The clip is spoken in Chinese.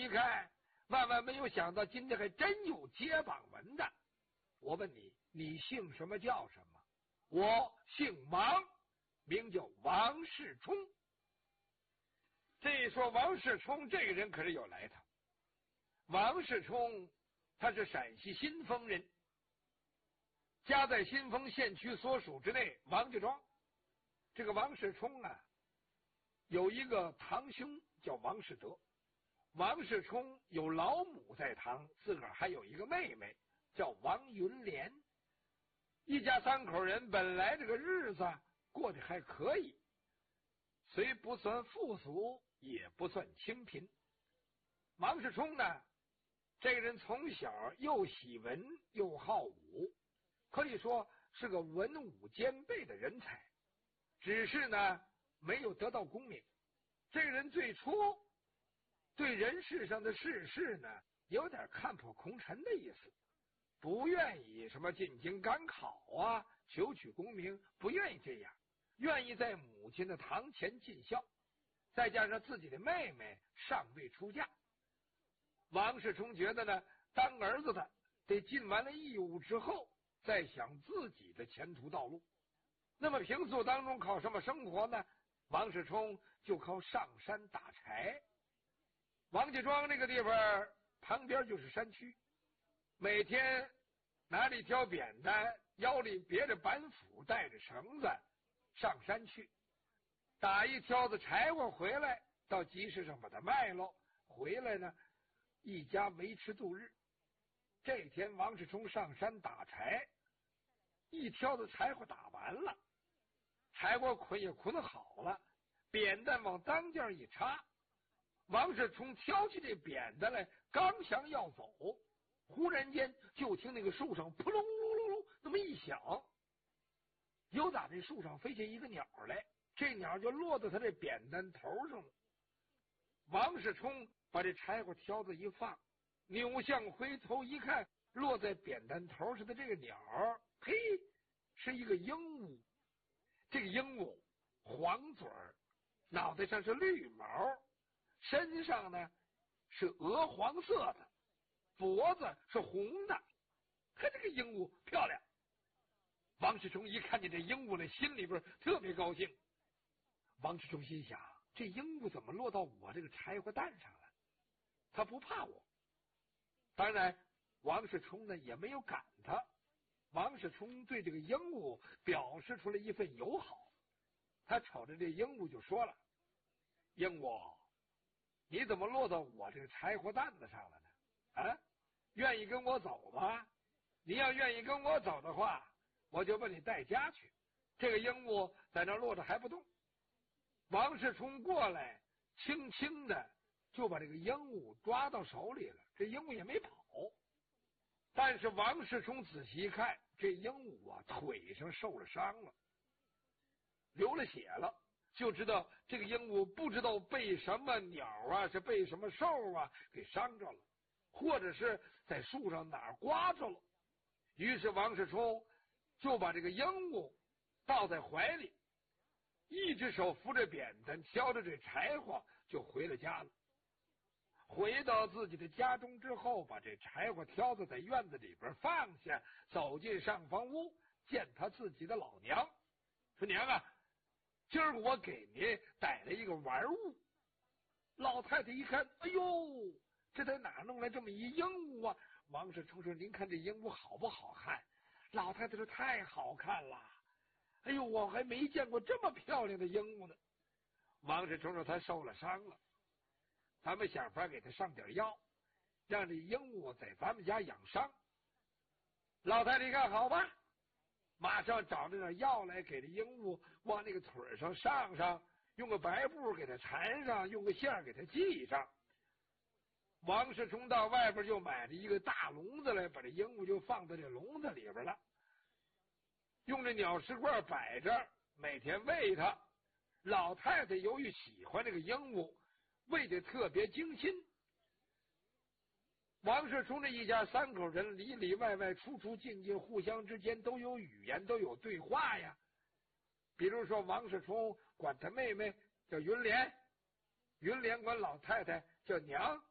一看，万万没有想到今天还真有接榜文的。我问你，你姓什么叫什么？我姓王，名叫王世充。这一说王世充这个人可是有来头。王世充他是陕西新丰人，家在新丰县区所属之内王家庄。这个王世充啊，有一个堂兄叫王世德。王世充有老母在堂，自个儿还有一个妹妹叫王云莲。一家三口人本来这个日子过得还可以，虽不算富足，也不算清贫。王世充呢，这个人从小又喜文又好武，可以说是个文武兼备的人才，只是呢没有得到功名。这个人最初对人世上的世事呢有点看破红尘的意思，不愿意什么进京赶考啊，求取功名，不愿意这样，愿意在母亲的堂前尽孝。再加上自己的妹妹尚未出嫁，王世充觉得呢，当儿子的得尽完了义务之后，再想自己的前途道路。那么平素当中靠什么生活呢？王世充就靠上山打柴。王家庄这个地方旁边就是山区，每天拿着一条扁担，腰里别着板斧，带着绳子上山去，打一挑子柴火回来，到集市上把它卖喽，回来呢一家维持度日。这天王世充上山打柴，一挑子柴火打完了，柴火捆也捆好了，扁担往当间一插，王世充挑起这扁担来，刚想要走，忽然间就听那个树上扑隆隆隆隆那么一响，有打这树上飞下一个鸟来，这鸟就落到他这扁担头上了。王世充把这柴火挑子一放，扭向回头一看，落在扁担头上的这个鸟，嘿，是一个鹦鹉。这个鹦鹉黄嘴儿，脑袋上是绿毛，身上呢是鹅黄色的，脖子是红的。看这个鹦鹉漂亮。王世充一看见这鹦鹉呢，心里边特别高兴。王世充心想，这鹦鹉怎么落到我这个柴火担上了？他不怕我。当然王世充呢也没有赶他，王世充对这个鹦鹉表示出了一份友好。他瞅着这鹦鹉就说了，鹦鹉，你怎么落到我这个柴火担子上了呢？啊，愿意跟我走吗？你要愿意跟我走的话，我就把你带家去。这个鹦鹉在那落着还不动。王世充过来，轻轻的就把这个鹦鹉抓到手里了，这鹦鹉也没跑。但是王世充仔细一看，这鹦鹉啊腿上受了伤了，流了血了，就知道这个鹦鹉不知道被什么鸟啊，是被什么兽啊给伤着了，或者是在树上哪儿刮着了。于是王世充就把这个鹦鹉抱在怀里，一只手扶着扁担，挑着这柴火就回了家了。回到自己的家中之后，把这柴火挑子在院子里边放下，走进上房屋，见他自己的老娘，说：“娘啊，今儿我给您带来一个玩物。”老太太一看，哎呦，这在哪弄来这么一鹦鹉啊？王世充说：“您看这鹦鹉好不好看？”老太太说：“太好看了，哎呦，我还没见过这么漂亮的鹦鹉呢。”王世充说：“他受了伤了，咱们想法给他上点药，让这鹦鹉在咱们家养伤。”老太太一看，好吧，马上找这点药来，给这鹦鹉往那个腿上上，用个白布给它缠上，用个线给它系上。王世充到外边就买了一个大笼子来，把这鹦鹉就放在这笼子里边了，用这鸟食罐摆着，每天喂它。老太太由于喜欢这个鹦鹉，喂得特别精心。王世充这一家三口人里里外外出出进进，互相之间都有语言，都有对话呀。比如说王世充管他妹妹叫云莲，云莲管老太太叫娘，